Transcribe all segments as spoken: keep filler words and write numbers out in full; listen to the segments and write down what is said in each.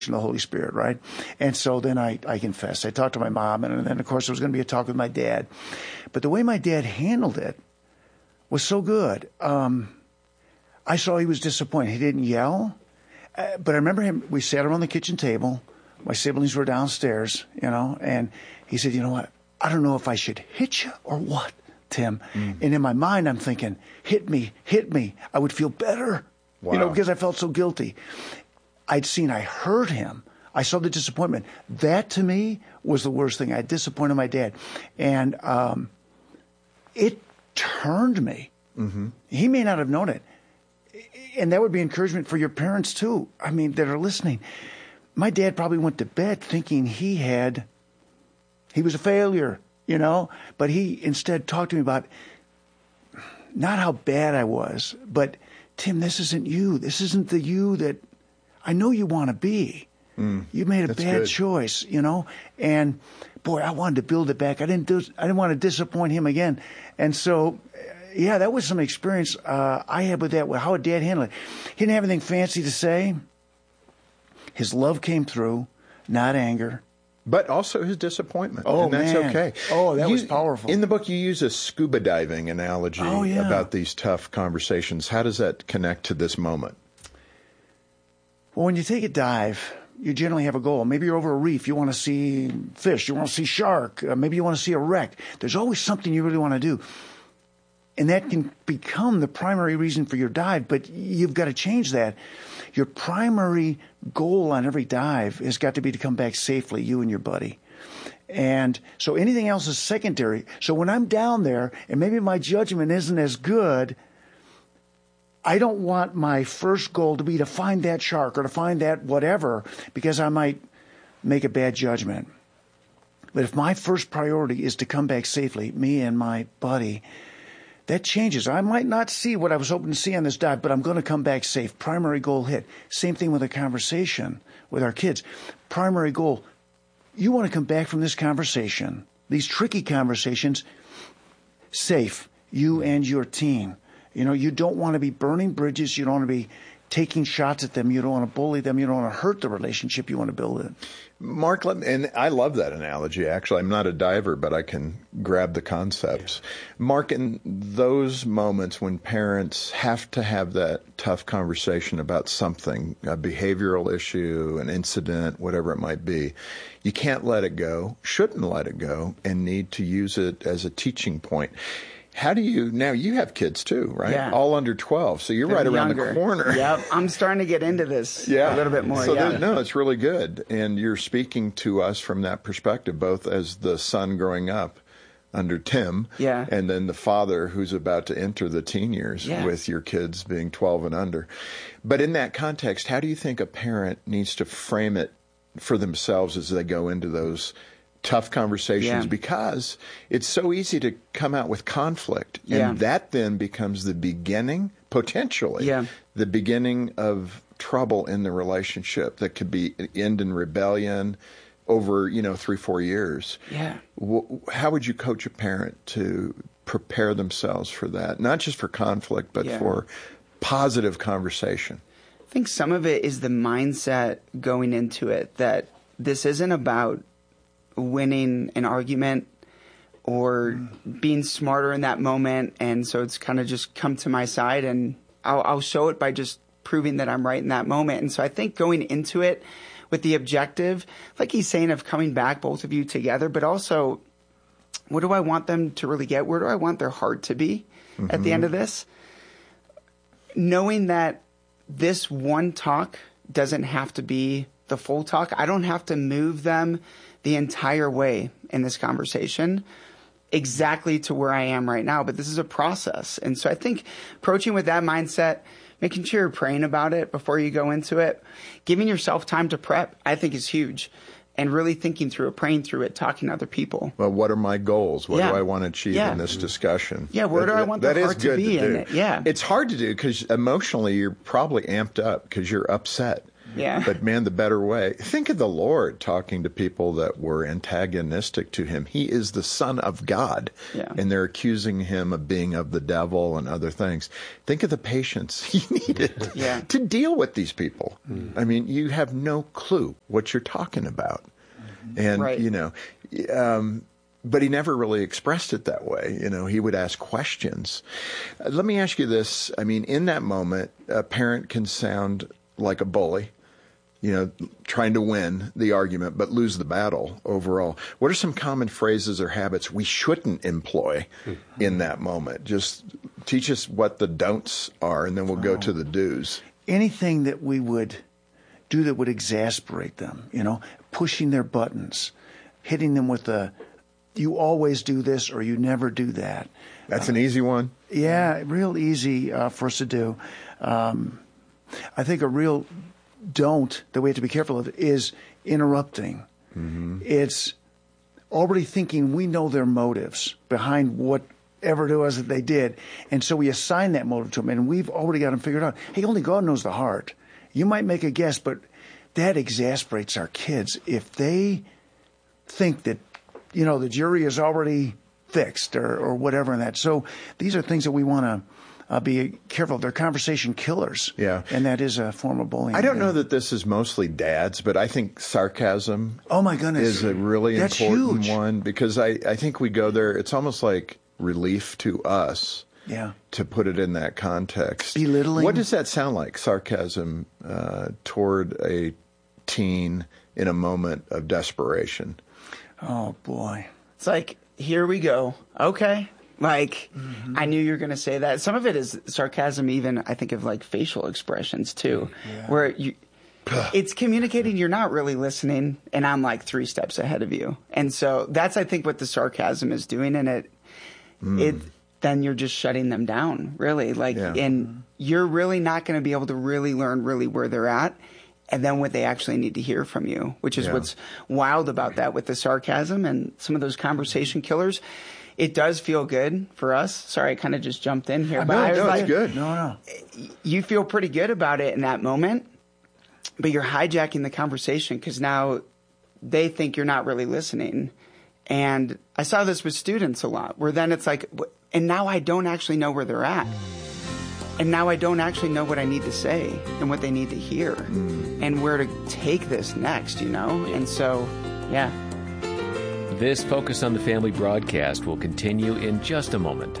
the Holy Spirit, right? And so then I, I confessed. I talked to my mom, and then, of course, there was going to be a talk with my dad. But the way my dad handled it was so good. Um, I saw he was disappointed. He didn't yell, uh, but I remember him, we sat around the kitchen table. My siblings were downstairs, you know, and he said, you know what, I don't know if I should hit you or what, Tim. Mm. And in my mind, I'm thinking, hit me, hit me. I would feel better, wow. you know, because I felt so guilty. I'd seen, I heard him. I saw the disappointment. That, to me, was the worst thing. I disappointed my dad. And um, it turned me. Mm-hmm. He may not have known it. And that would be encouragement for your parents, too, I mean, that are listening. My dad probably went to bed thinking he had, he was a failure, you know, but he instead talked to me about not how bad I was, but, Tim, this isn't you. This isn't the you that I know you want to be. Mm, you made a bad good. choice, you know, and boy, I wanted to build it back. I didn't do, I didn't want to disappoint him again. And so, yeah, that was some experience uh, I had with that, with how Dad handled it. He didn't have anything fancy to say. His love came through, not anger. But also his disappointment. Oh, and that's man. okay. Oh, that you, was powerful. In the book, you use a scuba diving analogy oh, yeah. about these tough conversations. How does that connect to this moment? Well, when you take a dive, you generally have a goal. Maybe you're over a reef. You want to see fish. You want to see shark. Uh, maybe you want to see a wreck. There's always something you really want to do. And that can become the primary reason for your dive, but you've got to change that. Your primary goal on every dive has got to be to come back safely, you and your buddy. And so anything else is secondary. So when I'm down there and maybe my judgment isn't as good, I don't want my first goal to be to find that shark or to find that whatever, because I might make a bad judgment. But if my first priority is to come back safely, me and my buddy, that changes. I might not see what I was hoping to see on this dive, but I'm going to come back safe. Primary goal hit. Same thing with a conversation with our kids. Primary goal, you want to come back from this conversation, these tricky conversations, safe, you and your team. You know, you don't want to be burning bridges. You don't want to be taking shots at them. You don't want to bully them. You don't want to hurt the relationship. You want to build it. Mark, let me, and I love that analogy, actually. I'm not a diver, but I can grab the concepts. Yeah. Mark, in those moments when parents have to have that tough conversation about something, a behavioral issue, an incident, whatever it might be, you can't let it go, shouldn't let it go, and need to use it as a teaching point. How do you, now you have kids too, right? Yeah. All under twelve. So you're They're right around younger. the corner. Yep. I'm starting to get into this yeah. a little bit more. So yeah. no, it's really good. And you're speaking to us from that perspective, both as the son growing up under Tim yeah. and then the father who's about to enter the teen years yeah. with your kids being twelve and under. But in that context, how do you think a parent needs to frame it for themselves as they go into those tough conversations, yeah. because it's so easy to come out with conflict. And yeah. that then becomes the beginning, potentially, yeah. the beginning of trouble in the relationship that could be end in rebellion over, you know, three, four years. Yeah. How would you coach a parent to prepare themselves for that? Not just for conflict, but yeah. for positive conversation. I think some of it is the mindset going into it, that this isn't about winning an argument or being smarter in that moment, and so it's kind of just come to my side, and I'll, I'll show it by just proving that I'm right in that moment. And so I think going into it with the objective, like he's saying, of coming back, both of you together, but also, what do I want them to really get? Where do I want their heart to be mm-hmm. at the end of this? Knowing that this one talk doesn't have to be the full talk. I don't have to move them the entire way in this conversation exactly to where I am right now, but this is a process. And so I think approaching with that mindset, making sure you're praying about it before you go into it, giving yourself time to prep, I think is huge. And really thinking through it, praying through it, talking to other people. Well, what are my goals? What yeah. do I want to achieve yeah. in this discussion? Yeah, where that, do I want the heart to be to in it? Yeah. It's hard to do because emotionally you're probably amped up because you're upset. Yeah. But man, the better way. Think of the Lord talking to people that were antagonistic to him. He is the Son of God. Yeah. And they're accusing him of being of the devil and other things. Think of the patience he needed yeah. to deal with these people. Mm. I mean, you have no clue what you're talking about. Mm-hmm. And, right. you know, um, but he never really expressed it that way. You know, he would ask questions. Uh, let me ask you this. I mean, in that moment, a parent can sound like a bully, you know, trying to win the argument, but lose the battle overall. What are some common phrases or habits we shouldn't employ mm-hmm. in that moment? Just teach us what the don'ts are, and then we'll go oh. to the do's. Anything that we would do that would exasperate them, you know, pushing their buttons, hitting them with a, you always do this or you never do that. That's uh, an easy one. Yeah, real easy uh, for us to do. Um, I think a real don't that we have to be careful of is interrupting. Mm-hmm. It's already thinking we know their motives behind whatever it was that they did. And so we assign that motive to them, and we've already got them figured out. Hey, only God knows the heart. You might make a guess, but that exasperates our kids if they think that, you know, the jury is already fixed or, or whatever in that. So these are things that we want to uh, be careful of. They're conversation killers. Yeah. And that is a form of bullying. I don't know that this is mostly dads, but I think sarcasm oh my goodness. is a really That's important huge. one because I, I think we go there. It's almost like relief to us yeah. to put it in that context. Belittling. What does that sound like, sarcasm uh, toward a teen in a moment of desperation? Oh, boy. It's like, here we go. Okay. Like, mm-hmm. I knew you were going to say that. Some of it is sarcasm, even, I think, of like facial expressions, too, yeah. where you, it's communicating you're not really listening, and I'm like three steps ahead of you. And so that's, I think, what the sarcasm is doing. And it, mm. it then you're just shutting them down, really. Like, yeah. and you're really not going to be able to really learn really where they're at. And then what they actually need to hear from you, which is yeah. what's wild about that with the sarcasm and some of those conversation killers. It does feel good for us. Sorry, I kind of just jumped in here. I but know, I was no, like, it's good. No, no. You feel pretty good about it in that moment, but you're hijacking the conversation because now they think you're not really listening. And I saw this with students a lot, where then it's like, and now I don't actually know where they're at. And now I don't actually know what I need to say and what they need to hear mm. and where to take this next, you know? And so, yeah. This Focus on the Family broadcast will continue in just a moment.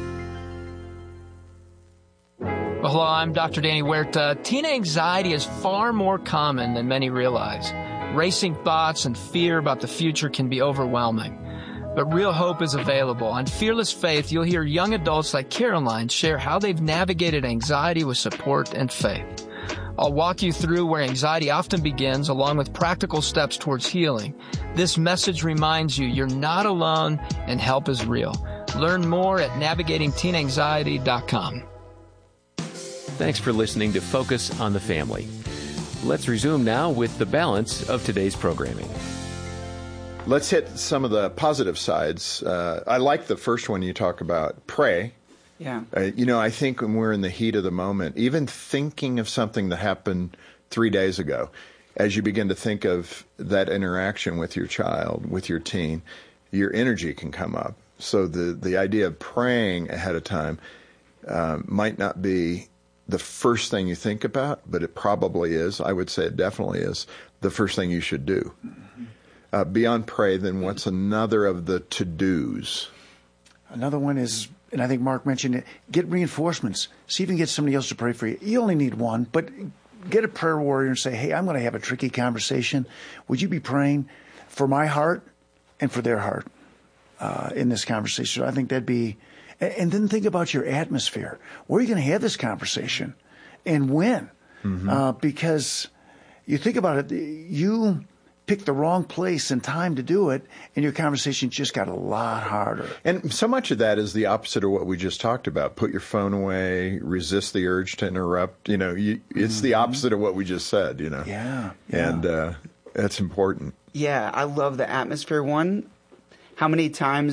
Well, hello, I'm Doctor Danny Huerta. Teen anxiety is far more common than many realize. Racing thoughts and fear about the future can be overwhelming. But real hope is available. On Fearless Faith, you'll hear young adults like Caroline share how they've navigated anxiety with support and faith. I'll walk you through where anxiety often begins, along with practical steps towards healing. This message reminds you you're not alone and help is real. Learn more at navigating teen anxiety dot com. Thanks for listening to Focus on the Family. Let's resume now with the balance of today's programming. Let's hit some of the positive sides. Uh, I like the first one you talk about, pray. Yeah. Uh, you know, I think when we're in the heat of the moment, even thinking of something that happened three days ago, as you begin to think of that interaction with your child, with your teen, your energy can come up. So the, the idea of praying ahead of time uh, might not be the first thing you think about, but it probably is. I would say it definitely is the first thing you should do. Uh, beyond pray, then what's another of the to-dos? Another one is, and I think Mark mentioned it, get reinforcements. See if you can get somebody else to pray for you. You only need one, but get a prayer warrior and say, hey, I'm going to have a tricky conversation. Would you be praying for my heart and for their heart uh, in this conversation? So I think that'd be, and, and then think about your atmosphere. Where are you going to have this conversation and when? Mm-hmm. Uh, because you think about it, you pick the wrong place and time to do it, and your conversation just got a lot harder. And so much of that is the opposite of what we just talked about. Put your phone away, resist the urge to interrupt. You know, you, it's mm-hmm. the opposite of what we just said, you know. Yeah. yeah. And uh, that's important. Yeah, I love the atmosphere one. How many times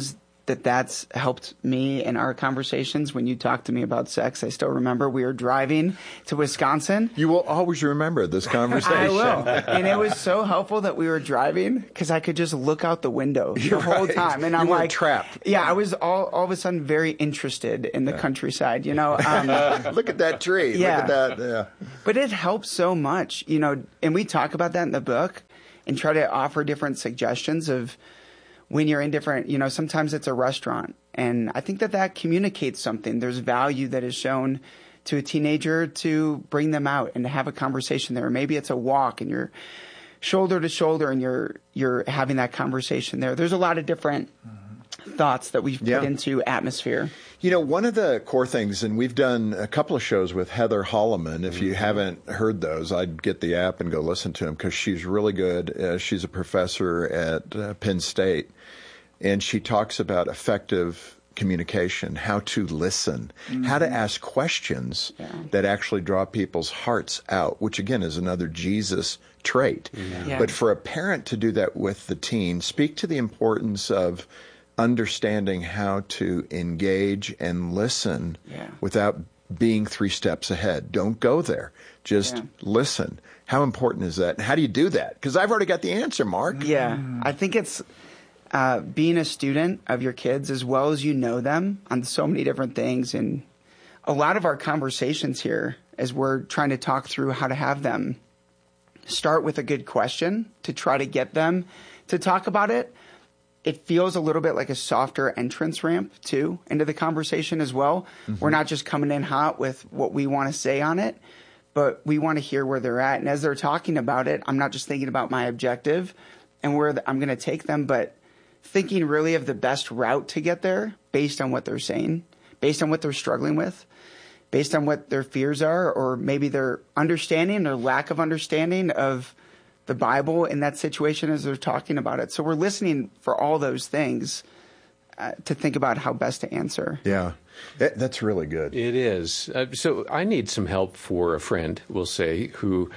that that's helped me in our conversations. When you talked to me about sex, I still remember we were driving to Wisconsin. You will always remember this conversation. I will. And it was so helpful that we were driving because I could just look out the window the You're whole right. time. And You I'm weren't like, trapped. Yeah, I was all, all of a sudden very interested in the yeah. countryside, you know. Um, Look at that tree. Yeah. Look at that. Yeah. But it helps so much, you know, and we talk about that in the book and try to offer different suggestions of when you're in different, you know, sometimes it's a restaurant. And I think that that communicates something. There's value that is shown to a teenager to bring them out and to have a conversation there. Maybe it's a walk and you're shoulder to shoulder and you're you're having that conversation there. There's a lot of different mm-hmm. thoughts that we've put yeah. into atmosphere. You know, one of the core things, and we've done a couple of shows with Heather Holleman. If you haven't heard those, I'd get the app and go listen to them because she's really good. Uh, she's a professor at uh, Penn State. And she talks about effective communication, how to listen, mm-hmm. how to ask questions yeah. that actually draw people's hearts out, which again is another Jesus trait. Yeah. Yeah. But for a parent to do that with the teen, speak to the importance of understanding how to engage and listen yeah. without being three steps ahead. Don't go there. Just yeah. listen. How important is that? And how do you do that? Because I've already got the answer, Mark. Yeah, mm. I think it's Uh, being a student of your kids as well as you know them on so many different things. And a lot of our conversations here, as we're trying to talk through how to have them, start with a good question to try to get them to talk about it. It feels a little bit like a softer entrance ramp, too, into the conversation as well. Mm-hmm. We're not just coming in hot with what we want to say on it, but we want to hear where they're at. And as they're talking about it, I'm not just thinking about my objective and where I'm going to take them, but thinking really of the best route to get there based on what they're saying, based on what they're struggling with, based on what their fears are, or maybe their understanding or lack of understanding of the Bible in that situation as they're talking about it. So we're listening for all those things uh, to think about how best to answer. Yeah, that, that's really good. It is. Uh, so I need some help for a friend, we'll say, who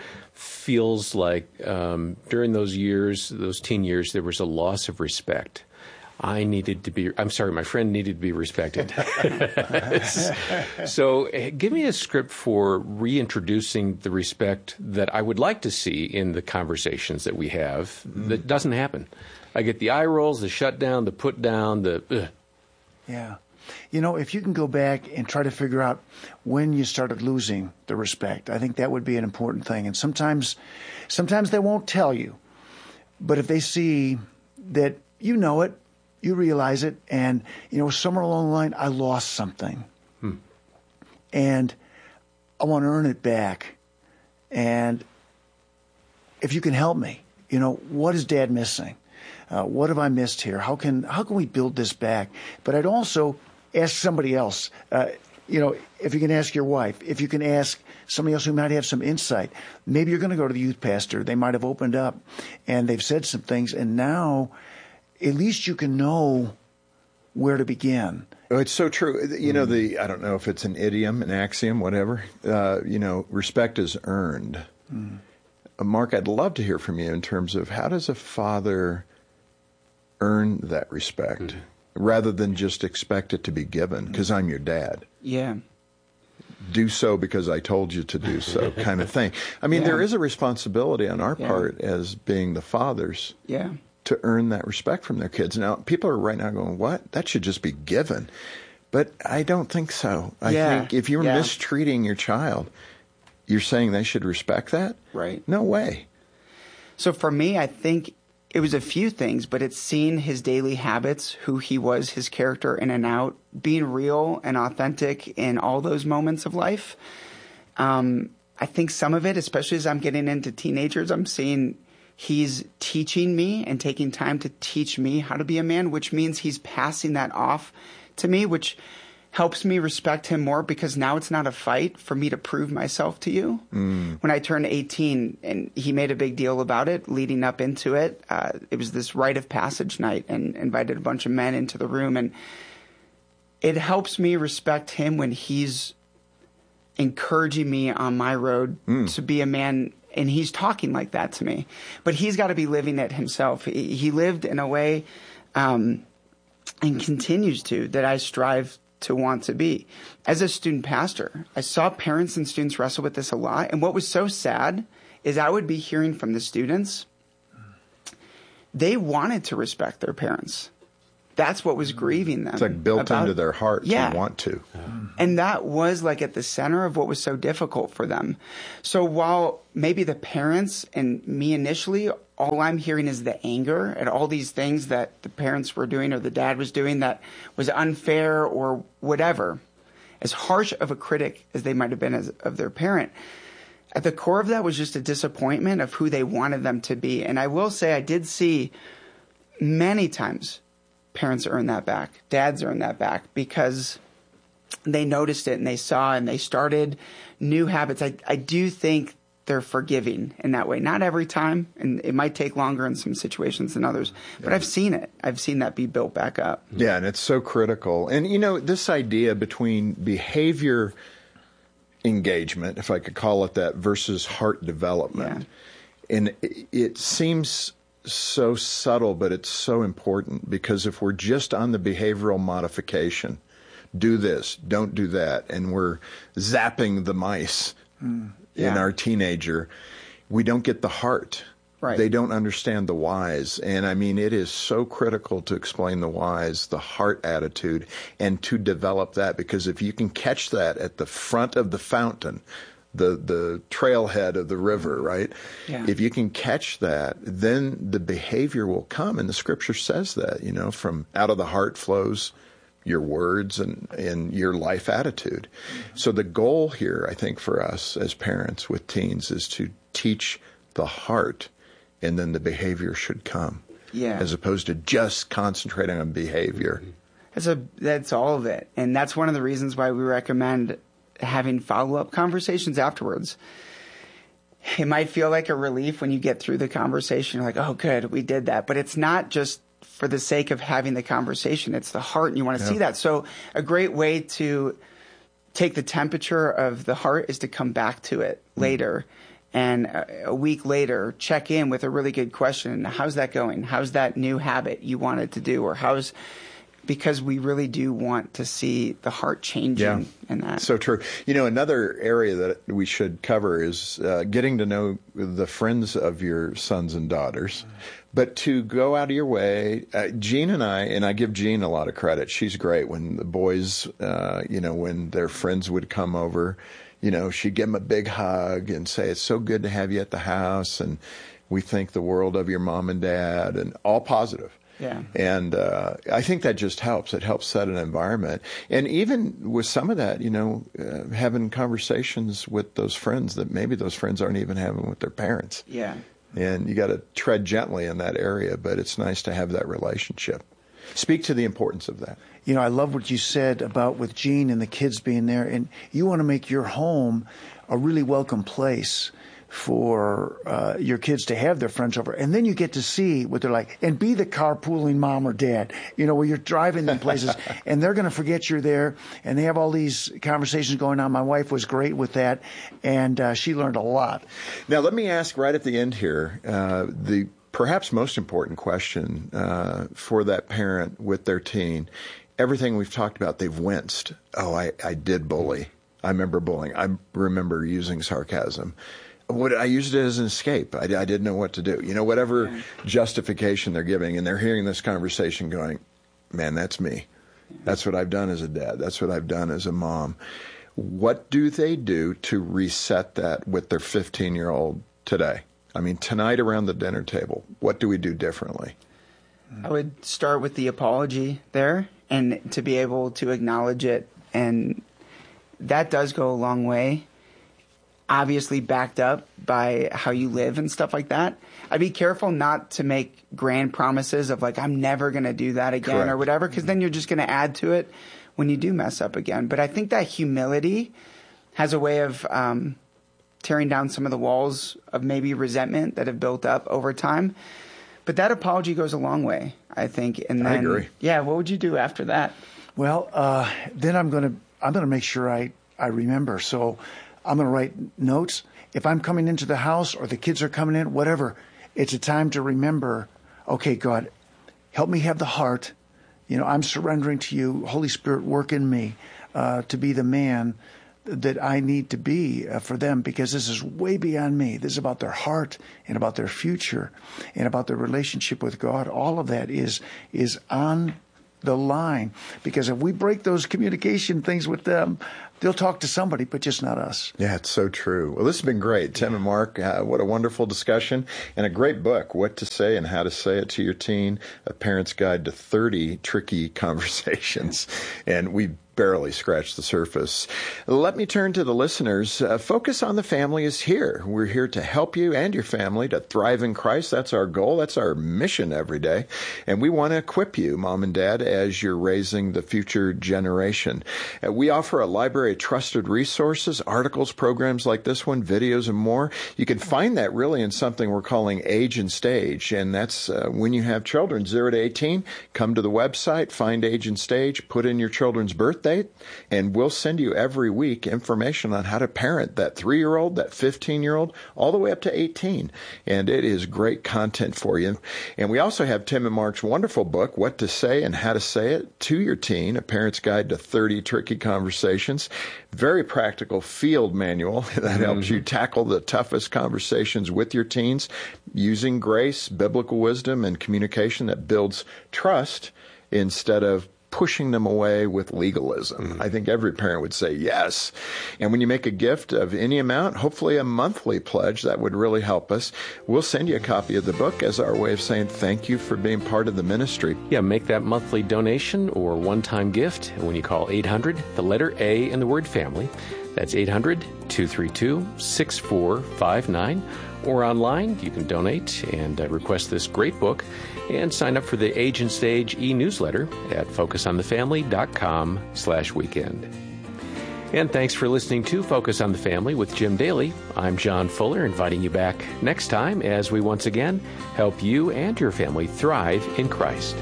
feels like um, during those years, those teen years, there was a loss of respect. I needed to be, I'm sorry, my friend needed to be respected. So give me a script for reintroducing the respect that I would like to see in the conversations that we have mm. that doesn't happen. I get the eye rolls, the shut down, the put down, the ugh. Yeah. You know, if you can go back and try to figure out when you started losing the respect, I think that would be an important thing. And sometimes, sometimes they won't tell you. But if they see that you know it, you realize it, and, you know, somewhere along the line, I lost something. Hmm. And I want to earn it back. And if you can help me, you know, what is Dad missing? Uh, what have I missed here? How can how can we build this back? But I'd also ask somebody else. Uh, you know, if you can ask your wife, if you can ask somebody else who might have some insight. Maybe you're going to go to the youth pastor. They might have opened up, and they've said some things, and now at least you can know where to begin. Oh, it's so true. You know, the I don't know if it's an idiom, an axiom, whatever. Uh, you know, respect is earned. Mm. Uh, Mark, I'd love to hear from you in terms of how does a father earn that respect mm. rather than just expect it to be given because I'm your dad. Yeah. Do so because I told you to do so kind of thing. I mean, yeah. there is a responsibility on our yeah. part as being the fathers. Yeah. To earn that respect from their kids. Now, people are right now going, what? That should just be given. But I don't think so. I yeah. think if you're yeah. mistreating your child, you're saying they should respect that? Right. No way. So for me, I think it was a few things, but it's seeing his daily habits, who he was, his character in and out, being real and authentic in all those moments of life. Um, I think some of it, especially as I'm getting into teenagers, I'm seeing he's teaching me and taking time to teach me how to be a man, which means he's passing that off to me, which helps me respect him more because now it's not a fight for me to prove myself to you. Mm. When I turned eighteen, and he made a big deal about it leading up into it, uh, it was this rite of passage night and invited a bunch of men into the room. And it helps me respect him when he's encouraging me on my road mm. to be a man. And he's talking like that to me. But he's got to be living it himself. He, he lived in a way, um, and continues to, that I strive to want to be. As a student pastor, I saw parents and students wrestle with this a lot. And what was so sad is I would be hearing from the students, they wanted to respect their parents. That's what was grieving them. It's like built about, into their heart yeah. to want to. And that was like at the center of what was so difficult for them. So while maybe the parents and me initially, all I'm hearing is the anger at all these things that the parents were doing or the dad was doing that was unfair or whatever, as harsh of a critic as they might have been as, of their parent, at the core of that was just a disappointment of who they wanted them to be. And I will say I did see many times parents earn that back, dads earn that back, because they noticed it and they saw and they started new habits. I, I do think they're forgiving in that way. Not every time, and it might take longer in some situations than others, but I've seen it. I've seen that be built back up. Yeah, and it's so critical. And, you know, this idea between behavior engagement, if I could call it that, versus heart development. Yeah. And it, it seems so subtle, but it's so important, because if we're just on the behavioral modification, do this, don't do that, and we're zapping the mice mm, yeah. in our teenager, we don't get the heart. Right. They don't understand the whys. And I mean, it is so critical to explain the whys, the heart attitude, and to develop that, because if you can catch that at the front of the fountain, the the trailhead of the river, right? Yeah. If you can catch that, then the behavior will come. And the scripture says that, you know, from out of the heart flows your words and, and your life attitude. Mm-hmm. So the goal here, I think, for us as parents with teens is to teach the heart, and then the behavior should come. Yeah. As opposed to just concentrating on behavior. That's a that's all of it. And that's one of the reasons why we recommend having follow-up conversations afterwards. It might feel like a relief when you get through the conversation. You're like, oh, good, we did that. But it's not just for the sake of having the conversation. It's the heart, and you want to yeah. see that. So a great way to take the temperature of the heart is to come back to it mm. later. And a week later, check in with a really good question. How's that going? How's that new habit you wanted to do? Or how's... Because we really do want to see the heart changing yeah. in that. So true. You know, another area that we should cover is uh, getting to know the friends of your sons and daughters. But to go out of your way, uh, Jean and I, and I give Jean a lot of credit. She's great. When the boys, uh, you know, when their friends would come over, you know, she'd give them a big hug and say, it's so good to have you at the house, and we think the world of your mom and dad, and all positive. Yeah. And uh, I think that just helps. It helps set an environment. And even with some of that, you know, uh, having conversations with those friends that maybe those friends aren't even having with their parents. Yeah. And you got to tread gently in that area, but it's nice to have that relationship. Speak to the importance of that. You know, I love what you said about with Jean and the kids being there. And you want to make your home a really welcome place for uh, your kids to have their friends over. And then you get to see what they're like and be the carpooling mom or dad, you know, where you're driving them places and they're going to forget you're there. And they have all these conversations going on. My wife was great with that, and uh, she learned a lot. Now, let me ask right at the end here, uh, the perhaps most important question uh, for that parent with their teen. Everything we've talked about, they've winced. Oh, I, I did bully. I remember bullying. I remember using sarcasm. What I used it as an escape. I, I didn't know what to do. You know, whatever yeah. justification they're giving, and they're hearing this conversation going, man, that's me. That's what I've done as a dad. That's what I've done as a mom. What do they do to reset that with their fifteen-year-old today? I mean, tonight around the dinner table, what do we do differently? I would start with the apology there, and to be able to acknowledge it. And that does go a long way. Obviously backed up by how you live and stuff like that. I'd be careful not to make grand promises of like, I'm never going to do that again Correct. Or whatever, because then you're just going to add to it when you do mess up again. But I think that humility has a way of um, tearing down some of the walls of maybe resentment that have built up over time. But that apology goes a long way, I think. And then, I agree. Yeah, what would you do after that? Well, uh, then I'm going to I'm going to make sure I, I remember. So I'm going to write notes. If I'm coming into the house or the kids are coming in, whatever, it's a time to remember, okay, God, help me have the heart, You know, I'm surrendering to you. Holy Spirit, work in me uh, to be the man that I need to be uh, for them, because this is way beyond me. This is about their heart and about their future and about their relationship with God. All of that is is on the line, because if we break those communication things with them, they'll talk to somebody, but just not us. Yeah, it's so true. Well, this has been great. Tim and Mark, uh, what a wonderful discussion and a great book, What to Say and How to Say It to Your Teen, A Parent's Guide to thirty Tricky Conversations. And we barely scratched the surface. Let me turn to the listeners. Uh, Focus on the Family is here. We're here to help you and your family to thrive in Christ. That's our goal. That's our mission every day. And we want to equip you, Mom and Dad, as you're raising the future generation. Uh, we offer a library of trusted resources, articles, programs like this one, videos, and more. You can find that really in something we're calling Age and Stage. And that's uh, when you have children, zero to eighteen, come to the website, find Age and Stage, put in your children's birth date, and we'll send you every week information on how to parent that three-year-old, that fifteen-year-old, all the way up to eighteen. And it is great content for you. And we also have Tim and Mark's wonderful book, What to Say and How to Say It to Your Teen, A Parent's Guide to thirty Tricky Conversations. Very practical field manual that mm-hmm. helps you tackle the toughest conversations with your teens using grace, biblical wisdom, and communication that builds trust instead of pushing them away with legalism. Mm-hmm. I think every parent would say yes. And when you make a gift of any amount, hopefully a monthly pledge, that would really help us. We'll send you a copy of the book as our way of saying thank you for being part of the ministry. Yeah, make that monthly donation or one-time gift when you call eight hundred, the letter A and the word family. That's eight hundred, two three two, six four five nine. Or online, you can donate and uh, request this great book and sign up for the Age and Stage e-newsletter at focusonthefamily.com slash weekend. And thanks for listening to Focus on the Family with Jim Daly. I'm John Fuller, inviting you back next time as we once again help you and your family thrive in Christ.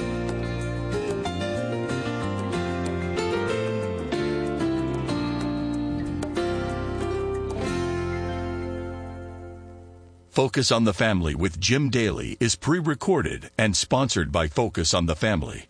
Focus on the Family with Jim Daly is pre-recorded and sponsored by Focus on the Family.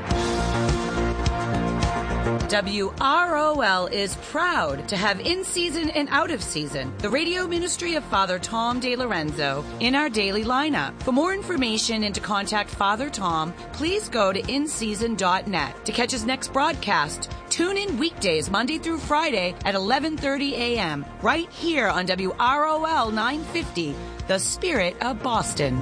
W R O L is proud to have in-season and out-of-season the radio ministry of Father Tom DeLorenzo in our daily lineup. For more information and to contact Father Tom, please go to in season dot net. To catch his next broadcast, tune in weekdays Monday through Friday at eleven thirty a.m. right here on W R O L nine fifty, The Spirit of Boston.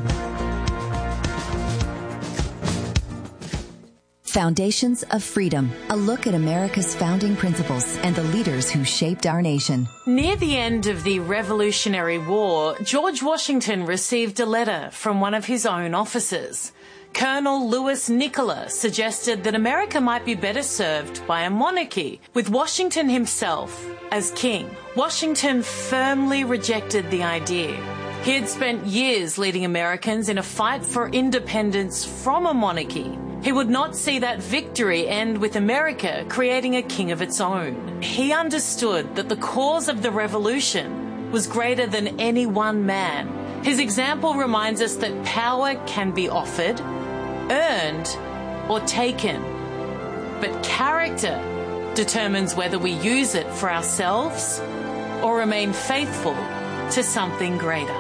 Foundations of Freedom, a look at America's founding principles and the leaders who shaped our nation. Near the end of the Revolutionary War, George Washington received a letter from one of his own officers. Colonel Louis Nicola suggested that America might be better served by a monarchy, with Washington himself as king. Washington firmly rejected the idea. He had spent years leading Americans in a fight for independence from a monarchy. He would not see that victory end with America creating a king of its own. He understood that the cause of the revolution was greater than any one man. His example reminds us that power can be offered, earned, or taken. But character determines whether we use it for ourselves or remain faithful to something greater.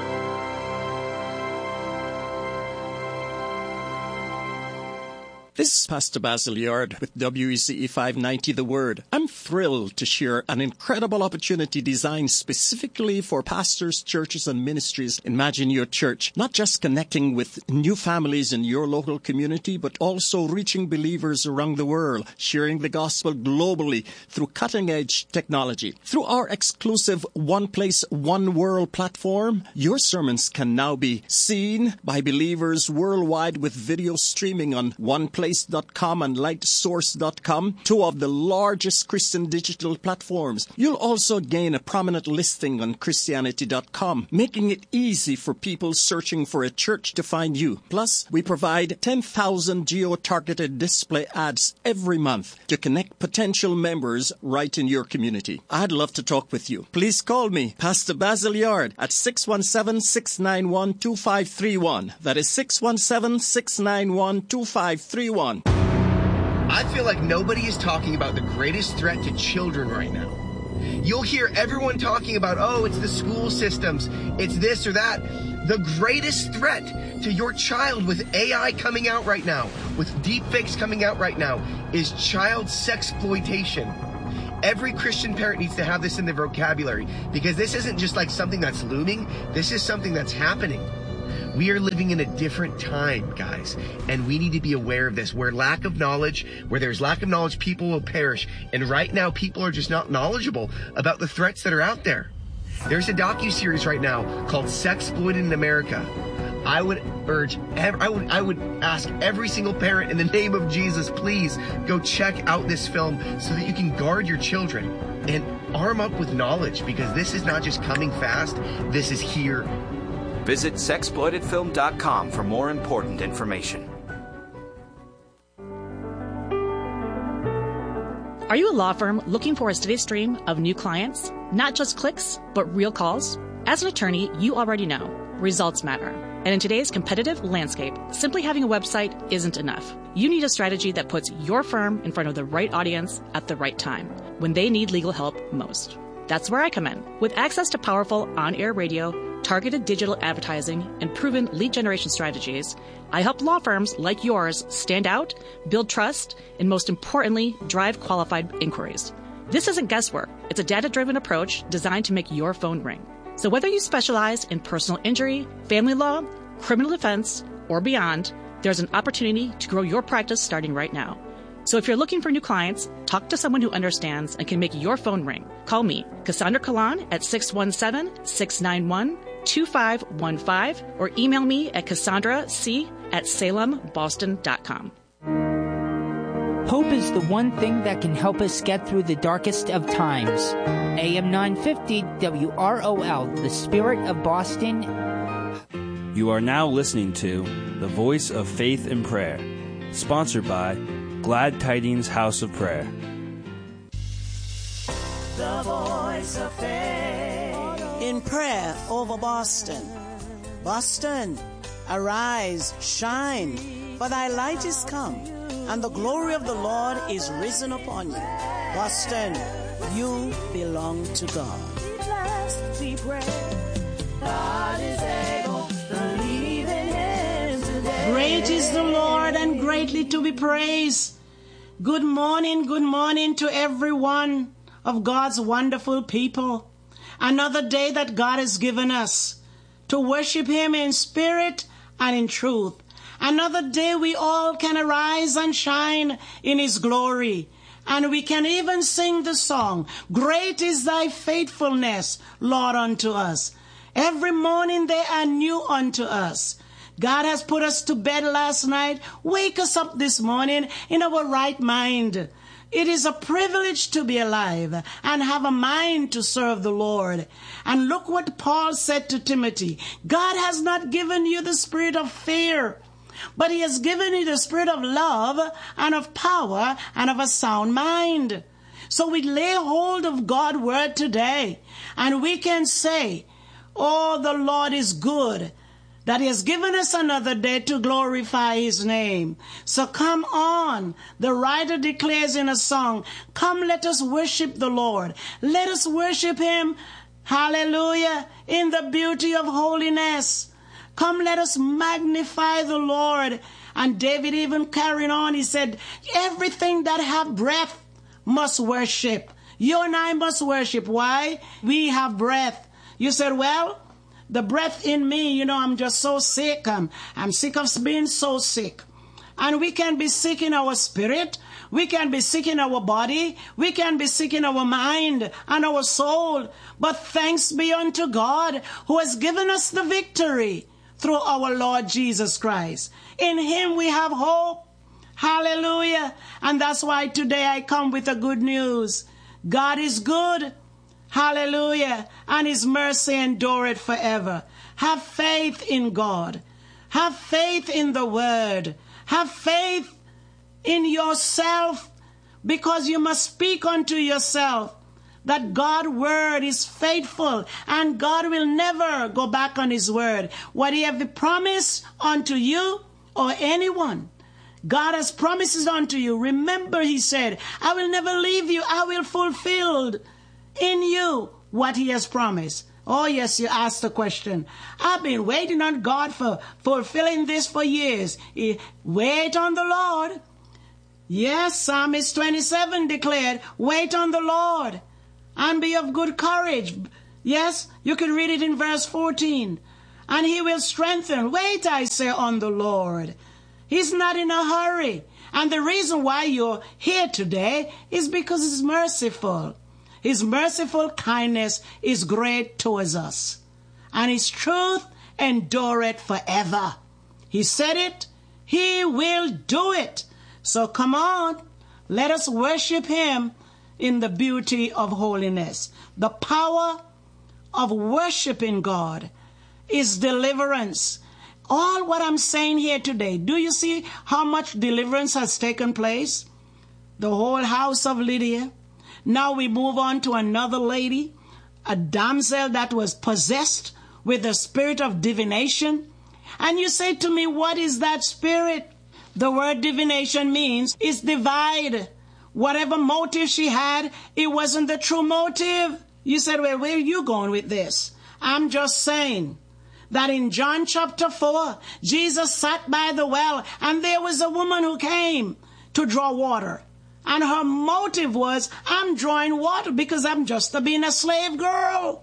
This is Pastor Basil Yard with W E C E five ninety The Word. I'm thrilled to share an incredible opportunity designed specifically for pastors, churches, and ministries. Imagine your church not just connecting with new families in your local community, but also reaching believers around the world, sharing the gospel globally through cutting-edge technology. Through our exclusive One Place, One World platform, your sermons can now be seen by believers worldwide with video streaming on One Place dot com and light source dot com, two of the largest Christian digital platforms. You'll also gain a prominent listing on Christianity dot com, making it easy for people searching for a church to find you. Plus, we provide ten thousand geo-targeted display ads every month to connect potential members right in your community. I'd love to talk with you. Please call me, Pastor Basil Yard, at six one seven, six nine one, two five three one. That is six one seven, six nine one, two five three one. everyone. I feel like nobody is talking about the greatest threat to children right now. You'll hear everyone talking about, oh, it's the school systems, it's this or that. The greatest threat to your child with A I coming out right now, with deepfakes coming out right now, is child sexploitation. Every Christian parent needs to have this in their vocabulary, because this isn't just like something that's looming, this is something that's happening. We are living in a different time, guys, and we need to be aware of this. Where lack of knowledge, where there's lack of knowledge, people will perish. And right now, people are just not knowledgeable about the threats that are out there. There's a docuseries right now called Sexploited in America. I would urge, I would, I would ask every single parent in the name of Jesus, please go check out this film so that you can guard your children and arm up with knowledge, because this is not just coming fast, this is here. Visit sexploited film dot com for more important information. Are you a law firm looking for a steady stream of new clients? Not just clicks, but real calls? As an attorney, you already know results matter. And in today's competitive landscape, simply having a website isn't enough. You need a strategy that puts your firm in front of the right audience at the right time, when they need legal help most. That's where I come in. With access to powerful on-air radio, targeted digital advertising, and proven lead generation strategies, I help law firms like yours stand out, build trust, and most importantly, drive qualified inquiries. This isn't guesswork. It's a data-driven approach designed to make your phone ring. So whether you specialize in personal injury, family law, criminal defense, or beyond, there's an opportunity to grow your practice starting right now. So if you're looking for new clients, talk to someone who understands and can make your phone ring. Call me, Cassandra Kalan, at six one seven, six nine one, two five one five, or email me at cassandra c at salem boston dot com. Hope is the one thing that can help us get through the darkest of times. A M nine fifty W R O L, the Spirit of Boston. You are now listening to The Voice of Faith and Prayer, sponsored by Glad Tidings House of Prayer. The Voice of Faith in prayer over Boston. Boston, arise, shine, for thy light is come, and the glory of the Lord is risen upon you. Boston, you belong to God. Be blessed, be brave. God is able, believe in him today. Great is the Lord and greatly to be praised. Good morning, good morning to everyone of God's wonderful people. Another day that God has given us to worship him in spirit and in truth. Another day we all can arise and shine in his glory. And we can even sing the song, Great is thy faithfulness, Lord, unto us. Every morning they are new unto us. God has put us to bed last night. Wake us up this morning in our right mind. It is a privilege to be alive and have a mind to serve the Lord. And look what Paul said to Timothy. God has not given you the spirit of fear, but he has given you the spirit of love and of power and of a sound mind. So we lay hold of God's word today, and we can say, oh, the Lord is good, that he has given us another day to glorify his name. So come on. The writer declares in a song, come, let us worship the Lord. Let us worship him, hallelujah, in the beauty of holiness. Come, let us magnify the Lord. And David even carrying on, he said, everything that have breath must worship. You and I must worship. Why? We have breath. You said, well, the breath in me, you know, I'm just so sick. I'm, I'm sick of being so sick. And we can be sick in our spirit. We can be sick in our body. We can be sick in our mind and our soul. But thanks be unto God who has given us the victory through our Lord Jesus Christ. In him we have hope. Hallelujah. And that's why today I come with the good news. God is good. Hallelujah. And his mercy endureth forever. Have faith in God. Have faith in the word. Have faith in yourself, because you must speak unto yourself that God's word is faithful and God will never go back on his word. What he have promised unto you or anyone, God has promises unto you. Remember, he said, I will never leave you. I will fulfill in you what he has promised. Oh, yes, you asked the question. I've been waiting on God for fulfilling this for years. Wait on the Lord. Yes, Psalmist twenty-seven declared, wait on the Lord and be of good courage. Yes, you can read it in verse fourteen. And he will strengthen. Wait, I say, on the Lord. He's not in a hurry. And the reason why you're here today is because he's merciful. His merciful kindness is great towards us. And his truth endureth forever. He said it, he will do it. So come on, let us worship him in the beauty of holiness. The power of worshiping God is deliverance. All what I'm saying here today, do you see how much deliverance has taken place? The whole house of Lydia. Now we move on to another lady, a damsel that was possessed with the spirit of divination. And you say to me, what is that spirit? The word divination means is divide. Whatever motive she had, it wasn't the true motive. You said, well, where are you going with this? I'm just saying that in John chapter four, Jesus sat by the well and there was a woman who came to draw water. And her motive was, I'm drawing water because I'm just a being a slave girl.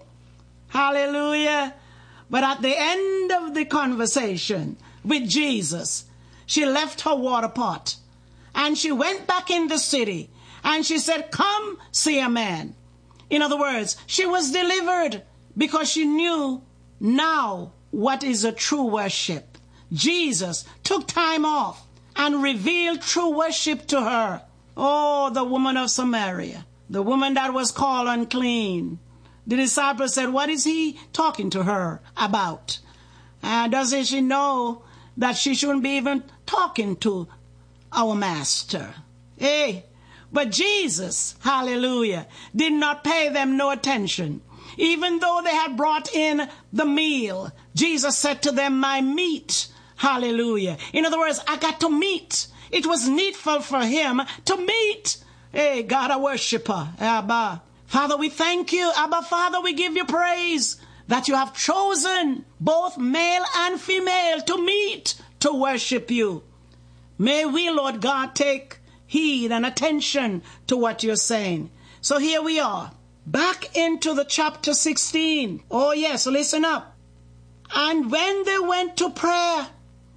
Hallelujah. But at the end of the conversation with Jesus, she left her water pot and she went back in the city and she said, come see a man. In other words, she was delivered because she knew now what is a true worship. Jesus took time off and revealed true worship to her. Oh, the woman of Samaria, the woman that was called unclean. The disciples said, what is he talking to her about? Uh, doesn't she know that she shouldn't be even talking to our master? Hey, but Jesus, hallelujah, did not pay them no attention. Even though they had brought in the meal, Jesus said to them, my meat, hallelujah. In other words, I got to meet. It was needful for him to meet. Hey, God, a worshiper. Abba. Father, we thank you. Abba, Father, we give you praise that you have chosen both male and female to meet to worship you. May we, Lord God, take heed and attention to what you're saying. So here we are, back into the chapter sixteen. Oh, yes, listen up. And when they went to prayer,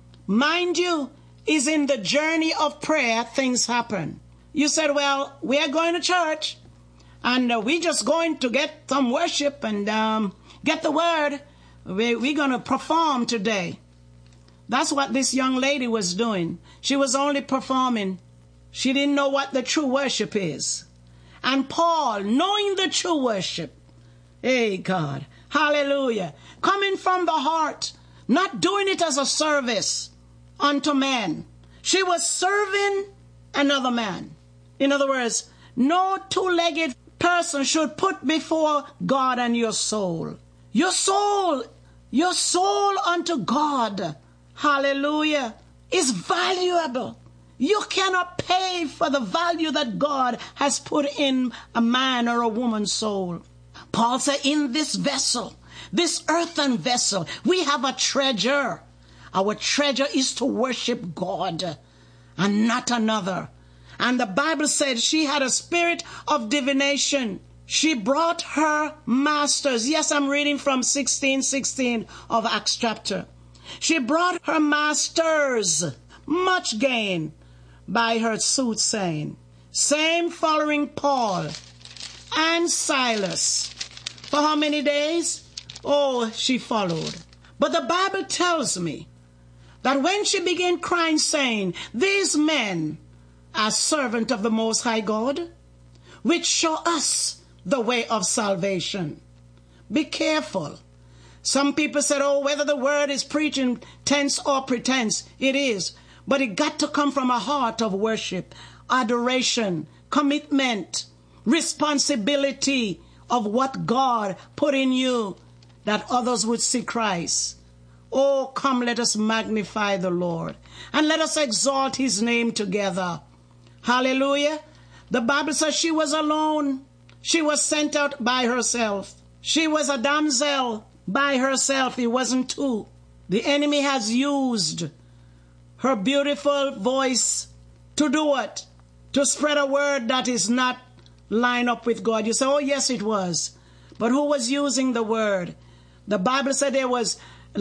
mind you, is in the journey of prayer, things happen. You said, well, we are going to church and uh, we're just going to get some worship and um, get the word. We, we're going to perform today. That's what this young lady was doing. She was only performing. She didn't know what the true worship is. And Paul, knowing the true worship, hey God, hallelujah, coming from the heart, not doing it as a service unto man. She was serving another man. In other words, no two-legged person should put before God and your soul. Your soul, your soul unto God, hallelujah, is valuable. You cannot pay for the value that God has put in a man or a woman's soul. Paul said, in this vessel, this earthen vessel, we have a treasure. Our treasure is to worship God and not another. And the Bible said she had a spirit of divination. She brought her masters. Yes, I'm reading from sixteen sixteen of Acts chapter. She brought her masters much gain by her soothsaying. Same following Paul and Silas. For how many days? Oh, she followed. But the Bible tells me that when she began crying, saying, these men are servants of the Most High God, which show us the way of salvation. Be careful. Some people said, oh, whether the word is preaching tense or pretense, it is. But it got to come from a heart of worship, adoration, commitment, responsibility of what God put in you, that others would see Christ. Oh, come, let us magnify the Lord and let us exalt his name together. Hallelujah. The Bible says she was alone. She was sent out by herself. She was a damsel by herself. It wasn't two. The enemy has used her beautiful voice to do what? To spread a word that is not lined up with God. You say, oh, yes, it was. But who was using the word? The Bible said there was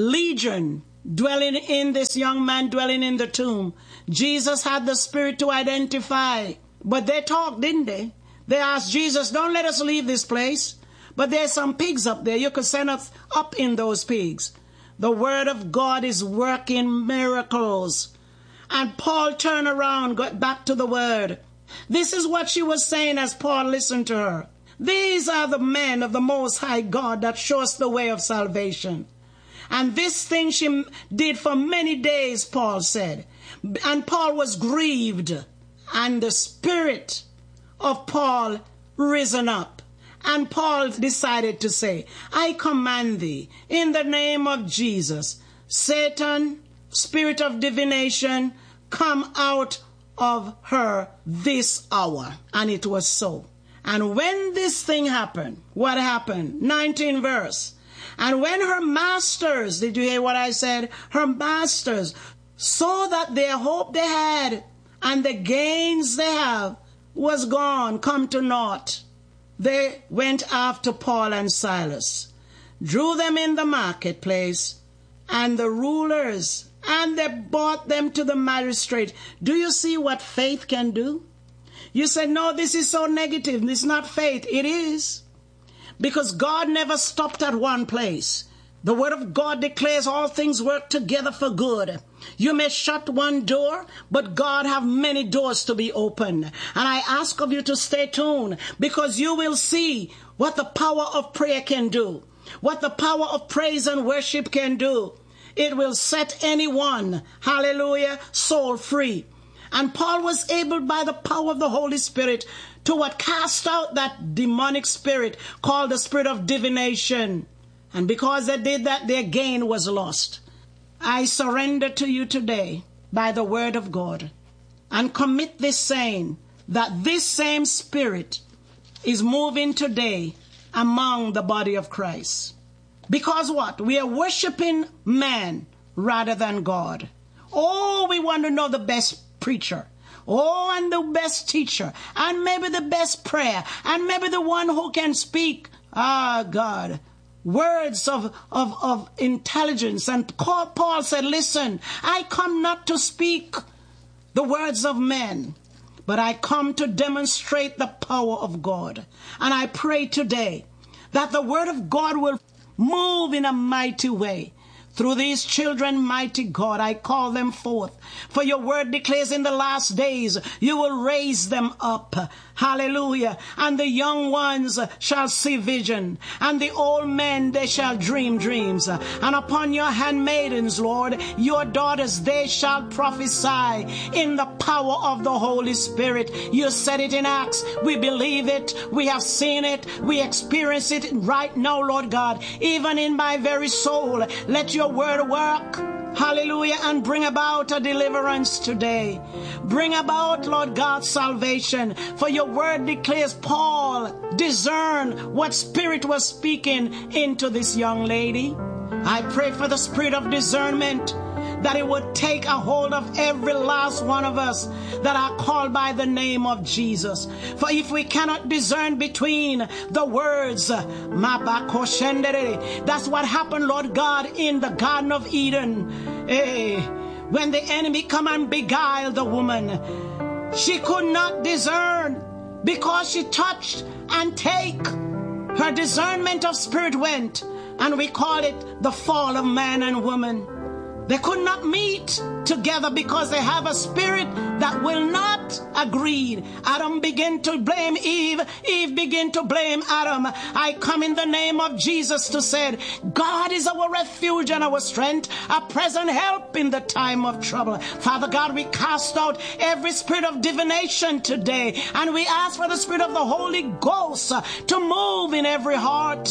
legion dwelling in this young man, dwelling in the tomb. Jesus had the spirit to identify. But they talked, didn't they? They asked Jesus, don't let us leave this place. But there's some pigs up there. You could send us up in those pigs. The word of God is working miracles. And Paul turned around, got back to the word. This is what she was saying as Paul listened to her. These are the men of the Most High God that show us the way of salvation. And this thing she did for many days, Paul said. And Paul was grieved. And the spirit of Paul risen up. And Paul decided to say, I command thee in the name of Jesus, Satan, spirit of divination, come out of her this hour. And it was so. And when this thing happened, what happened? nineteenth verse. And when her masters, did you hear what I said? Her masters saw that their hope they had and the gains they have was gone, come to naught, they went after Paul and Silas, drew them in the marketplace, and the rulers, and they brought them to the magistrate. Do you see what faith can do? You said, no, this is so negative. This is not faith. It is. Because God never stopped at one place. The word of God declares all things work together for good. You may shut one door, but God have many doors to be opened. And I ask of you to stay tuned, because you will see what the power of prayer can do, what the power of praise and worship can do. It will set anyone, hallelujah, soul free. And Paul was able by the power of the Holy Spirit to what cast out that demonic spirit called the spirit of divination. And because they did that, their gain was lost. I surrender to you today by the word of God and commit this saying that this same spirit is moving today among the body of Christ. Because what? We are worshiping man rather than God. Oh, we want to know the best preacher. Oh, and the best teacher. And maybe the best prayer. And maybe the one who can speak. Ah, God. Words of, of, of intelligence. And Paul said, listen, I come not to speak the words of men, but I come to demonstrate the power of God. And I pray today that the word of God will move in a mighty way. Through these children, mighty God, I call them forth. For your word declares in the last days, you will raise them up. Hallelujah. And the young ones shall see vision. And the old men, they shall dream dreams. And upon your handmaidens, Lord, your daughters, they shall prophesy in the power of the Holy Spirit. You said it in Acts. We believe it. We have seen it. We experience it right now, Lord God. Even in my very soul, let your word work. Hallelujah. And bring about a deliverance today. Bring about, Lord God, salvation. For your word declares Paul discern what spirit was speaking into this young lady. I pray for the spirit of discernment, that it would take a hold of every last one of us that are called by the name of Jesus. For if we cannot discern between the words, that's what happened, Lord God, in the Garden of Eden. Hey, when the enemy come and beguiled the woman, she could not discern because she touched and take. Her discernment of spirit went, and we call it the fall of man and woman. They could not meet together because they have a spirit that will not agree. Adam began to blame Eve. Eve began to blame Adam. I come in the name of Jesus to say, God is our refuge and our strength, a present help in the time of trouble. Father God, we cast out every spirit of divination today, and we ask for the spirit of the Holy Ghost to move in every heart.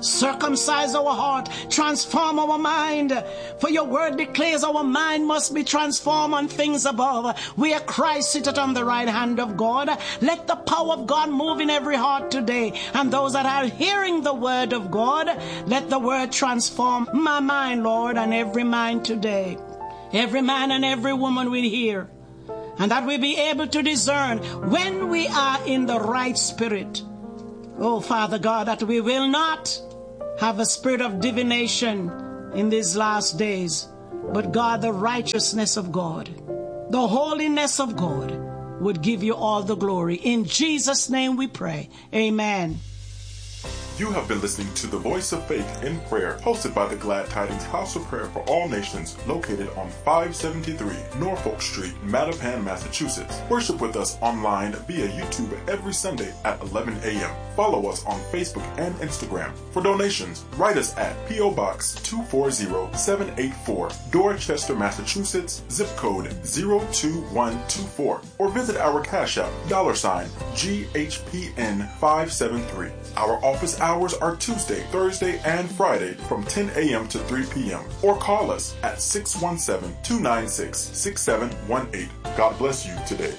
Circumcise our heart, transform our mind. For your word declares our mind must be transformed on things above, where Christ sitteth on the right hand of God. Let the power of God move in every heart today. And those that are hearing the word of God, let the word transform my mind, Lord, and every mind today. Every man and every woman will hear. And that we be able to discern when we are in the right spirit. Oh, Father God, that we will not have a spirit of divination in these last days, but God, the righteousness of God, the holiness of God would give you all the glory. In Jesus' name we pray. Amen. You have been listening to The Voice of Faith in Prayer, hosted by the Glad Tidings House of Prayer for All Nations, located on five seventy-three Norfolk Street, Mattapan, Massachusetts. Worship with us online via YouTube every Sunday at eleven a.m. Follow us on Facebook and Instagram. For donations, write us at P O. Box two four zero seven eight four, Dorchester, Massachusetts, zip code zero two one two four, or visit our Cash App, dollar sign G H P N five seven three. Our office hours are Tuesday, Thursday, and Friday from ten a.m. to three p.m. Or call us at six one seven, two nine six, six seven one eight. God bless you today.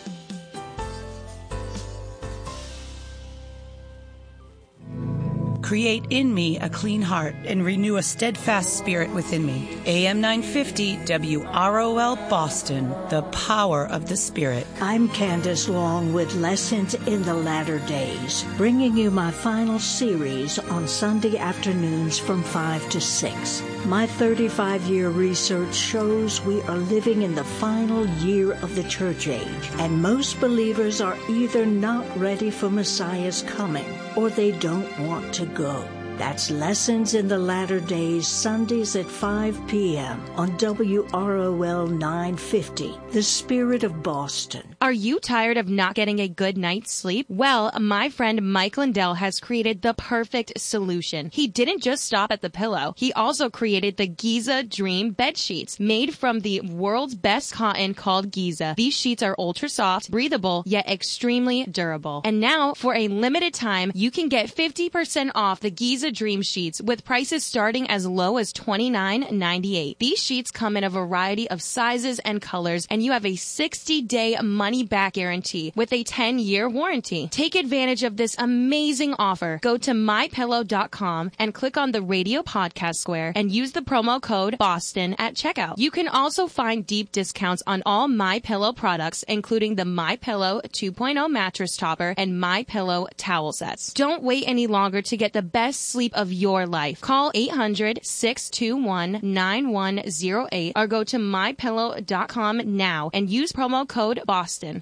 Create in me a clean heart and renew a steadfast spirit within me. A M nine fifty W R O L Boston, the power of the Spirit. I'm Candace Long with Lessons in the Latter Days, bringing you my final series on Sunday afternoons from five to six. My thirty-five-year research shows we are living in the final year of the church age, and most believers are either not ready for Messiah's coming or they don't want to go. That's Lessons in the Latter Days, Sundays at five p.m. on W R O L nine fifty, The Spirit of Boston. Are you tired of not getting a good night's sleep? Well, my friend Mike Lindell has created the perfect solution. He didn't just stop at the pillow. He also created the Giza Dream bed sheets, made from the world's best cotton called Giza. These sheets are ultra soft, breathable, yet extremely durable. And now, for a limited time, you can get fifty percent off the Giza Dream sheets with prices starting as low as twenty-nine ninety-eight. These sheets come in a variety of sizes and colors, and you have a sixty-day money-back guarantee with a ten-year warranty. Take advantage of this amazing offer. Go to my pillow dot com and click on the radio podcast square and use the promo code BOSTON at checkout. You can also find deep discounts on all MyPillow products, including the MyPillow two point oh mattress topper and MyPillow towel sets. Don't wait any longer to get the best sleep of your life. Call eight hundred, six two one, nine one zero eight or go to my pillow dot com now and use promo code BOSTON.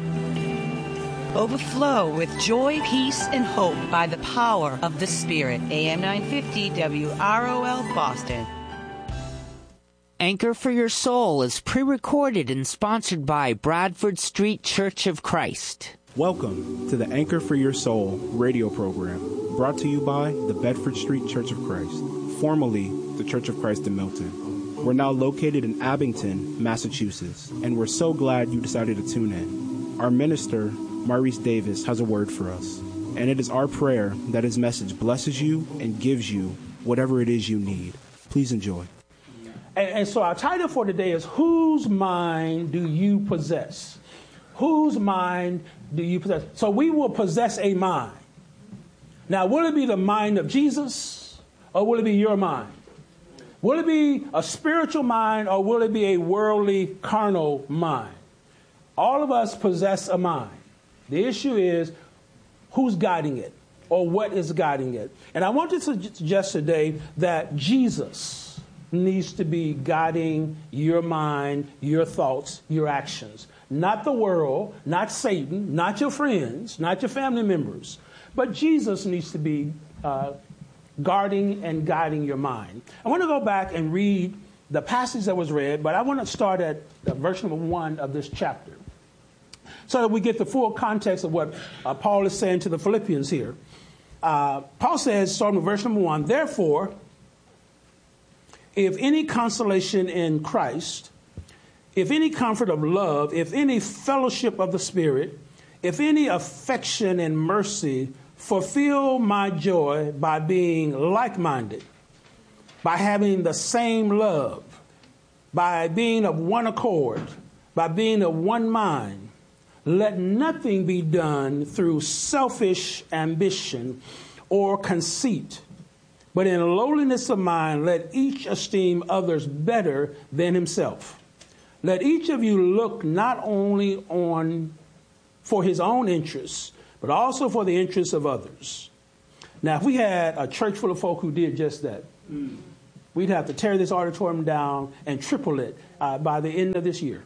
Overflow with joy, peace, and hope by the power of the Spirit. A M nine fifty W R O L Boston. Anchor for Your Soul is pre-recorded and sponsored by Bradford Street Church of Christ. Welcome to the Anchor for Your Soul radio program, brought to you by the Bedford Street Church of Christ, formerly the Church of Christ in Milton. We're now located in Abington, Massachusetts, and we're so glad you decided to tune in. Our minister, Maurice Davis, has a word for us, and it is our prayer that his message blesses you and gives you whatever it is you need. Please enjoy. And, and so our title for today is, Whose Mind Do You Possess? Whose mind do you possess? So we will possess a mind. Now, will it be the mind of Jesus, or will it be your mind? Will it be a spiritual mind, or will it be a worldly, carnal mind? All of us possess a mind. The issue is, who's guiding it, or what is guiding it? And I want to suggest today that Jesus needs to be guiding your mind, your thoughts, your actions. Not the world, not Satan, not your friends, not your family members. But Jesus needs to be uh, guarding and guiding your mind. I want to go back and read the passage that was read, but I want to start at uh, verse number one of this chapter, so that we get the full context of what uh, Paul is saying to the Philippians here. Uh, Paul says, starting with verse number one, therefore, if any consolation in Christ, if any comfort of love, if any fellowship of the Spirit, if any affection and mercy, Fulfill my joy by being like-minded, by having the same love, by being of one accord, by being of one mind. Let nothing be done through selfish ambition or conceit, but in lowliness of mind, let each esteem others better than himself. Let each of you look not only on for his own interests, but also for the interests of others. Now, if we had a church full of folk who did just that, mm. we'd have to tear this auditorium down and triple it uh, by the end of this year.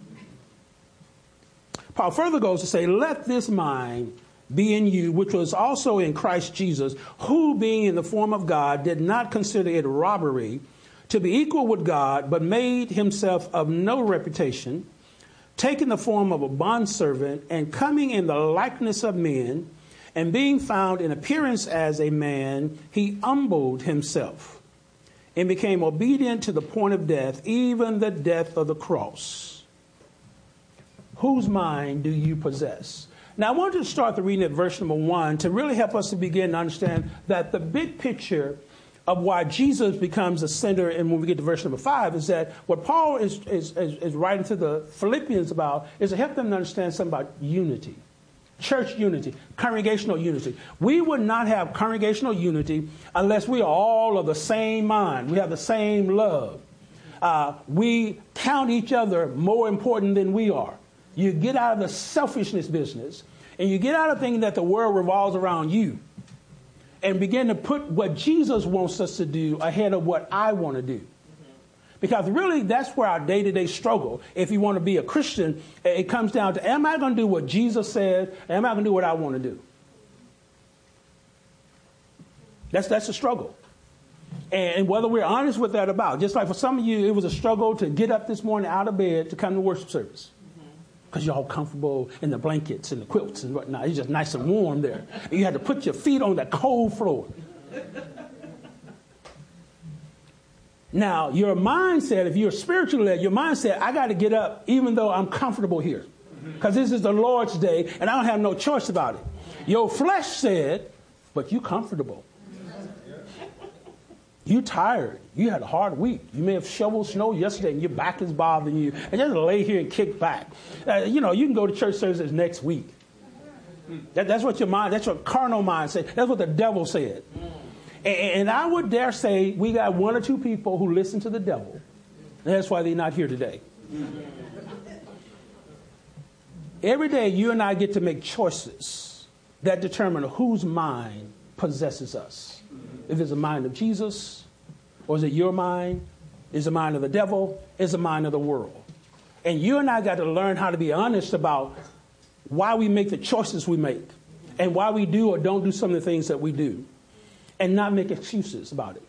Paul further goes to say, let this mind be in you, which was also in Christ Jesus, who being in the form of God did not consider it robbery to be equal with God, but made himself of no reputation, taking the form of a bondservant and coming in the likeness of men, and being found in appearance as a man, he humbled himself and became obedient to the point of death, even the death of the cross. Whose mind do you possess? Now, I want to start the reading at verse number one to really help us to begin to understand that the big picture of why Jesus becomes the center, and when we get to verse number five, is that what Paul is, is, is, is writing to the Philippians about is to help them to understand something about unity, church unity, congregational unity. We would not have congregational unity unless we are all of the same mind. We have the same love. Uh, we count each other more important than we are. You get out of the selfishness business, and you get out of thinking that the world revolves around you, and begin to put what Jesus wants us to do ahead of what I want to do. Because really, that's where our day-to-day struggle, if you want to be a Christian, it comes down to, am I going to do what Jesus said? Am I going to do what I want to do? That's, that's a struggle. And whether we're honest with that about, just like for some of you, it was a struggle to get up this morning out of bed to come to worship service. Because you're all comfortable in the blankets and the quilts and whatnot. It's just nice and warm there. And you had to put your feet on that cold floor. Now, your mindset, if you're spiritually led, your mindset, I got to get up even though I'm comfortable here. Because this is the Lord's day and I don't have no choice about it. Your flesh said, but you comfortable. You tired. You had a hard week. You may have shoveled snow yesterday and your back is bothering you. And just lay here and kick back. Uh, you know, you can go to church services next week. That, that's what your mind, that's what carnal mind said. That's what the devil said. And, and I would dare say we got one or two people who listen to the devil. And that's why they're not here today. Every day you and I get to make choices that determine whose mind possesses us. If it's the mind of Jesus, or is it your mind? Is it the mind of the devil? Is it the mind of the world? And you and I got to learn how to be honest about why we make the choices we make and why we do or don't do some of the things that we do and not make excuses about it.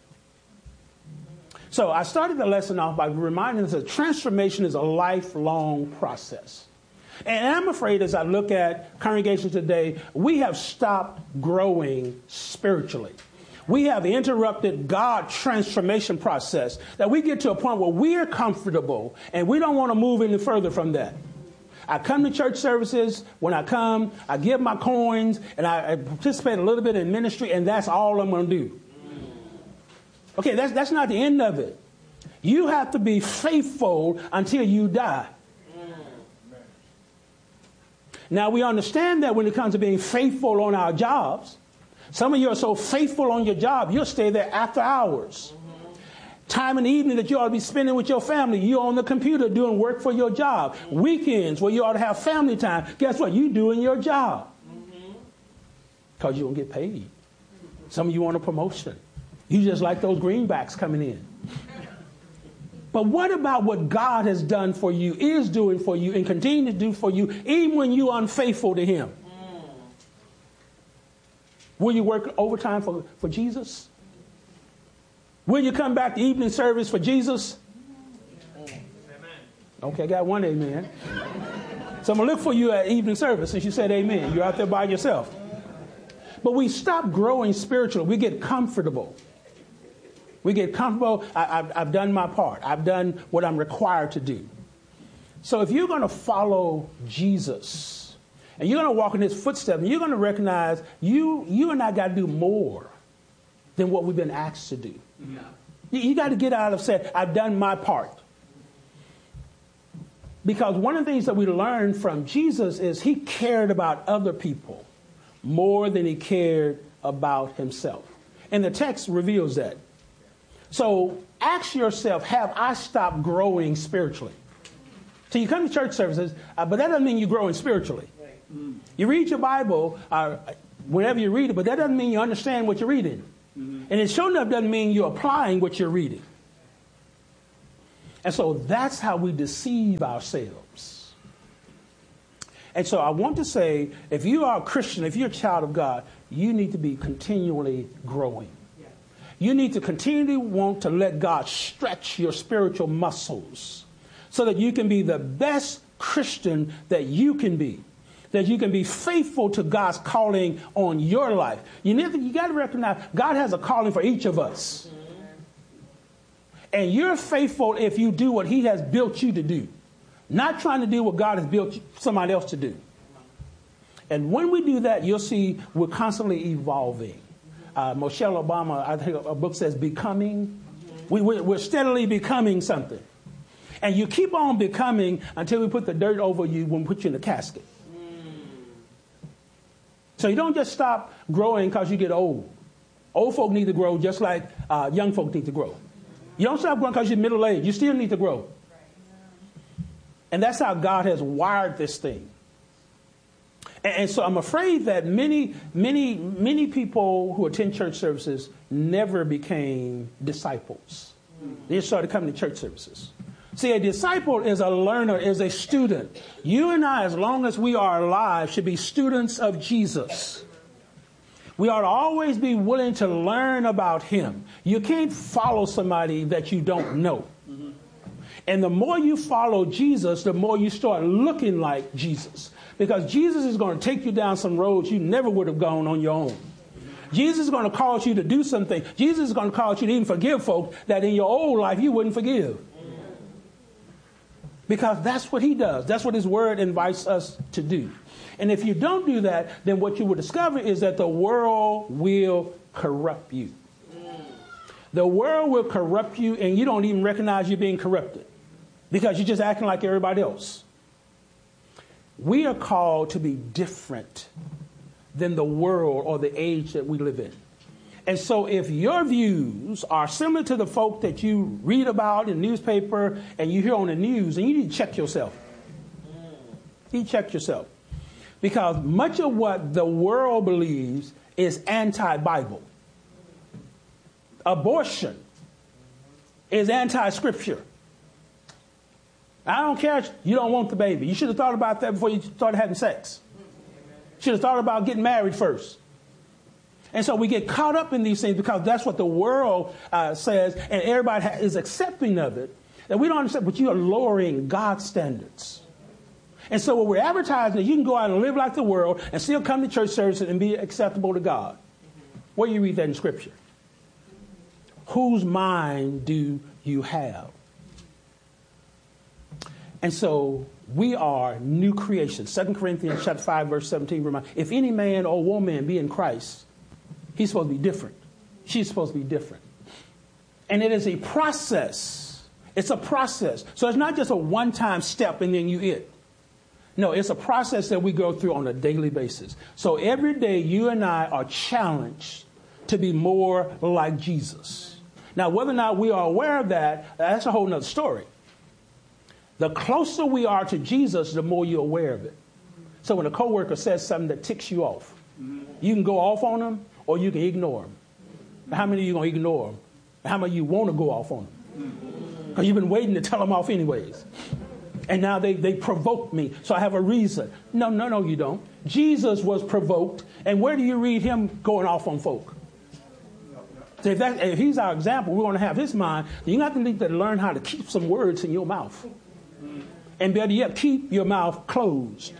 So I started the lesson off by reminding us that transformation is a lifelong process. And I'm afraid as I look at congregations today, we have stopped growing spiritually. We have interrupted God's transformation process, that we get to a point where we're comfortable and we don't want to move any further from that. I come to church services. When I come, I give my coins and I, I participate a little bit in ministry, and that's all I'm going to do. Okay, that's, that's not the end of it. You have to be faithful until you die. Now, we understand that when it comes to being faithful on our jobs. Some of you are so faithful on your job, you'll stay there after hours. Mm-hmm. Time in the evening that you ought to be spending with your family, you're on the computer doing work for your job. Mm-hmm. Weekends where you ought to have family time, guess what? You're doing your job. Because mm-hmm. you don't get paid. Some of you want a promotion. You just like those greenbacks coming in. But what about what God has done for you, is doing for you, and continue to do for you, even when you're unfaithful to him? Will you work overtime for, for Jesus? Will you come back to evening service for Jesus? Okay, I got one amen. So I'm going to look for you at evening service since you said amen. You're out there by yourself. But we stop growing spiritually. We get comfortable. We get comfortable. I, I've, I've done my part. I've done what I'm required to do. So if you're going to follow Jesus, And you're going to walk in his footsteps, and you're going to recognize you, you and I got to do more than what we've been asked to do. Yeah. You, you got to get out of saying, I've done my part. Because one of the things that we learned from Jesus is he cared about other people more than he cared about himself. And the text reveals that. So ask yourself, have I stopped growing spiritually? So you come to church services, uh, but that doesn't mean you're growing spiritually. Mm. You read your Bible, uh, whenever you read it, but that doesn't mean you understand what you're reading. Mm-hmm. And it sure enough doesn't mean you're applying what you're reading. And so that's how we deceive ourselves. And so I want to say, if you are a Christian, if you're a child of God, you need to be continually growing. Yeah. You need to continually want to let God stretch your spiritual muscles so that you can be the best Christian that you can be, that you can be faithful to God's calling on your life. You need to, you got to recognize God has a calling for each of us. And you're faithful if you do what he has built you to do, not trying to do what God has built somebody else to do. And when we do that, you'll see we're constantly evolving. Uh, Michelle Obama, I think a book says becoming. We, we're, we're steadily becoming something. And you keep on becoming until we put the dirt over you when we put you in the casket. So you don't just stop growing because you get old. Old folk need to grow just like uh, young folk need to grow. You don't stop growing because you're middle-aged. You still need to grow. And that's how God has wired this thing. And, and so I'm afraid that many, many, many people who attend church services never became disciples. They just started coming to church services. See, a disciple is a learner, is a student. You and I, as long as we are alive, should be students of Jesus. We ought to always be willing to learn about him. You can't follow somebody that you don't know. Mm-hmm. And the more you follow Jesus, the more you start looking like Jesus. Because Jesus is going to take you down some roads you never would have gone on your own. Jesus is going to cause you to do something. Jesus is going to cause you to even forgive folk that in your old life you wouldn't forgive. Because that's what he does. That's what his word invites us to do. And if you don't do that, then what you will discover is that the world will corrupt you. The world will corrupt you, and you don't even recognize you're being corrupted because you're just acting like everybody else. We are called to be different than the world or the age that we live in. And so if your views are similar to the folk that you read about in the newspaper and you hear on the news, then you need to check yourself. You need to check yourself. Because much of what the world believes is anti-Bible. Abortion is anti-scripture. I don't care if you don't want the baby. You should have thought about that before you started having sex. You should have thought about getting married first. And so we get caught up in these things because that's what the world uh, says, and everybody ha- is accepting of it. And we don't understand, but you are lowering God's standards. And so what we're advertising is you can go out and live like the world and still come to church services and be acceptable to God. Where do you read that in Scripture? Whose mind do you have? And so we are new creations. Second Corinthians chapter five, verse seventeen. Remind, if any man or woman be in Christ, he's supposed to be different. She's supposed to be different. And it is a process. It's a process. So it's not just a one-time step and then you it. No, it's a process that we go through on a daily basis. So every day you and I are challenged to be more like Jesus. Now, whether or not we are aware of that, that's a whole nother story. The closer we are to Jesus, the more you're aware of it. So when a coworker says something that ticks you off, you can go off on them or you can ignore them. How many of you are going to ignore them? How many of you want to go off on them? Because you've been waiting to tell them off anyways. And now they, they provoke me, so I have a reason. No, no, no, you don't. Jesus was provoked. And where do you read him going off on folk? So if, that, if he's our example, we're going to have his mind. You have to need to learn how to keep some words in your mouth. And better yet, keep your mouth closed.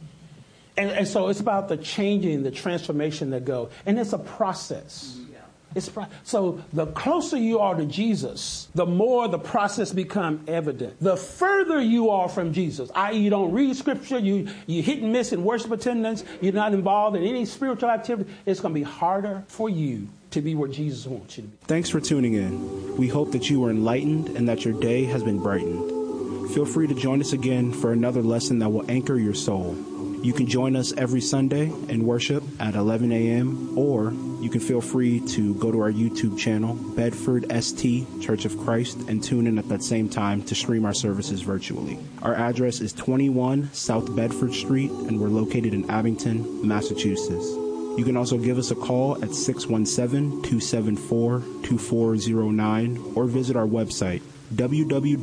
And, and so it's about the changing, the transformation that go. And it's a process. It's pri- so the closer you are to Jesus, the more the process become evident. The further you are from Jesus, that is you don't read scripture, you, you hit and miss in worship attendance, you're not involved in any spiritual activity, it's going to be harder for you to be where Jesus wants you to be. Thanks for tuning in. We hope that you were enlightened and that your day has been brightened. Feel free to join us again for another lesson that will anchor your soul. You can join us every Sunday in worship at eleven a.m. or you can feel free to go to our YouTube channel, Bedford S T Church of Christ, and tune in at that same time to stream our services virtually. Our address is twenty-one South Bedford Street, and we're located in Abington, Massachusetts. You can also give us a call at six one seven, two seven four, two four zero nine or visit our website, w w w